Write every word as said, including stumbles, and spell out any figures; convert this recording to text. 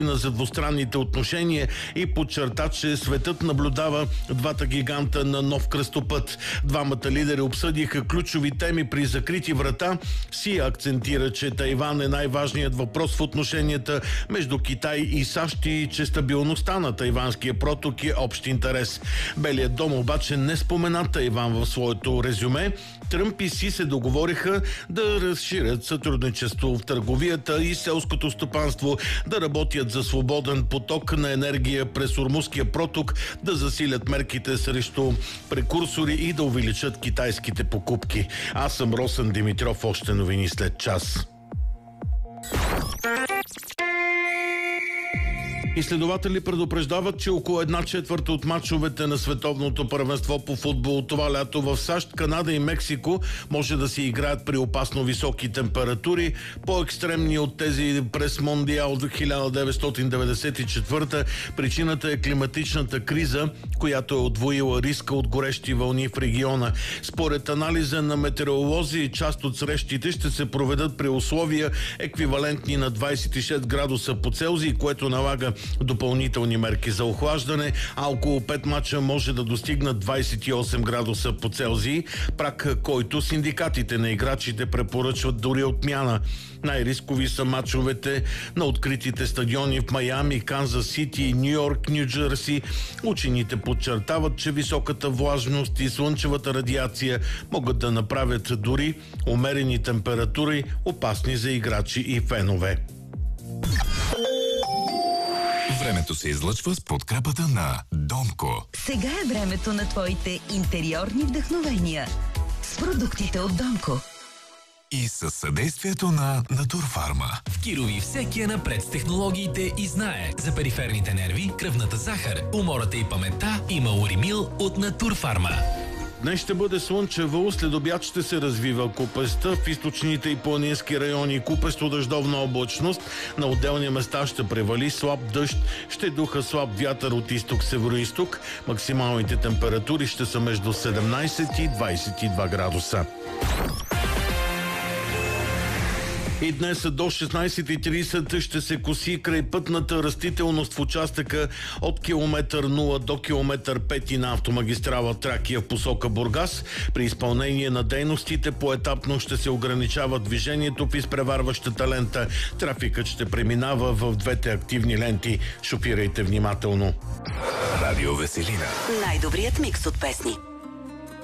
за двустранните отношения и подчерта, че светът наблюдава двата гиганта на нов кръстопът. Двамата лидери обсъдиха ключови теми при закрити врата. Си акцентира, че Тайван е най-важният въпрос в отношенията между Китай и САЩ и че стабилността на тайванския проток е общ интерес. Белият дом обаче не спомена Тайван в своето резюме. Тръмп и Си се договориха да разширят сътрудничество в търговията и селското стопанство, да работят за свободен поток на енергия през Ормузския проток, да засилят мерките срещу прекурсори и да увеличат китайските покупки. Аз съм Росен Димитров, още новини след час. Изследователи предупреждават, че около една четвърта от мачовете на световното първенство по футбол това лято в САЩ, Канада и Мексико може да се играят при опасно високи температури, по-екстремни от тези през Мондиал от хиляда деветстотин деветдесет и четвърта. Причината е климатичната криза, която е удвоила риска от горещи вълни в региона. Според анализа на метеоролози, част от срещите ще се проведат при условия еквивалентни на двадесет и шест градуса по Целзий, което налага допълнителни мерки за охлаждане, а около пет мача може да достигнат двадесет и осем градуса по Целзий, праг, който синдикатите на играчите препоръчват дори отмяна. Най-рискови са мачовете на откритите стадиони в Майами, Канзас Сити, Ню Йорк, Ню Джерси. Учените подчертават, че високата влажност и слънчевата радиация могат да направят дори умерени температури опасни за играчи и фенове. Времето се излъчва с подкрепата на Донко. Сега е времето на твоите интериорни вдъхновения с продуктите от Донко. И със съдействието на Натурфарма. В Кирови всеки е напред с технологиите и знае за периферните нерви, кръвната захар, умората и паметта има Уримил от Натурфарма. Днес ще бъде слънчево, след обяд ще се развива купеста в източните и планински райони. Купесто дъждовна облачност, на отделни места ще превали слаб дъжд, ще духа слаб вятър от изток-североизток. Максималните температури ще са между седемнадесет и двадесет и два градуса. И днес до шестнадесет и тридесет ще се коси крайпътната растителност в участъка от километър нула до километър пет на автомагистрала Тракия в посока Бургас. При изпълнение на дейностите поетапно ще се ограничава движението в изпреварващата лента. Трафикът ще преминава в двете активни ленти. Шофирайте внимателно. Радио Веселина. Най-добрият микс от песни.